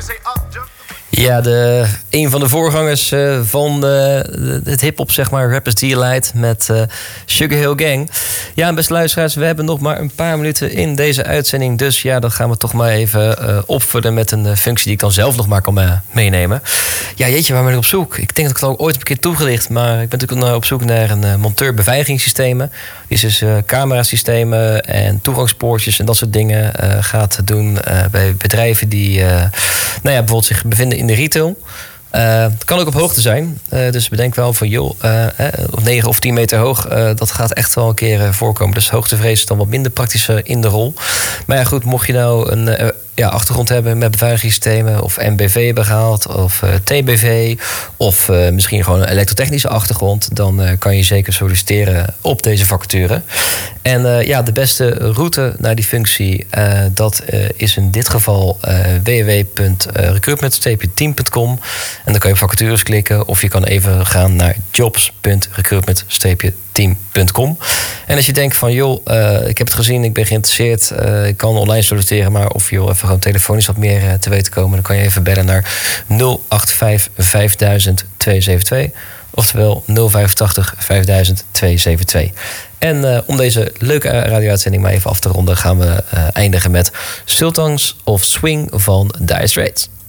Ja, een van de voorgangers van het hip-hop, zeg maar, Rappers Delight met Sugar Hill Gang. Ja, beste luisteraars, we hebben nog maar een paar minuten in deze uitzending. Dus ja, dan gaan we toch maar even opvullen met een functie die ik dan zelf nog maar kan meenemen. Ja, jeetje, waar ben ik op zoek? Ik denk dat ik het al ooit een keer toegelicht, maar ik ben natuurlijk op zoek naar een monteur beveiligingssystemen. Die dus camerasystemen en toegangspoortjes en dat soort dingen gaat doen bij bedrijven die bijvoorbeeld zich bevinden in de retail. Het kan ook op hoogte zijn. Dus bedenk wel van, 9 of 10 meter hoog, dat gaat echt wel een keer voorkomen. Dus hoogtevrees is dan wat minder praktisch in de rol. Maar ja, goed, mocht je nou een achtergrond hebben met beveiligingssystemen of MBV hebben gehaald of TBV of misschien gewoon een elektrotechnische achtergrond, dan kan je zeker solliciteren op deze vacature. En de beste route naar die functie, dat is in dit geval www.recruitment-team.com. En dan kan je op vacatures klikken of je kan even gaan naar jobs.recruitment-team.com. En als je denkt van, ik heb het gezien, ik ben geïnteresseerd, ik kan online solliciteren, maar of even gewoon telefonisch wat meer te weten komen, dan kan je even bellen naar 085 5000 272. Oftewel 085 5000 272. En om deze leuke radio-uitzending maar even af te ronden, gaan we eindigen met Sultans of Swing van Dire Straits.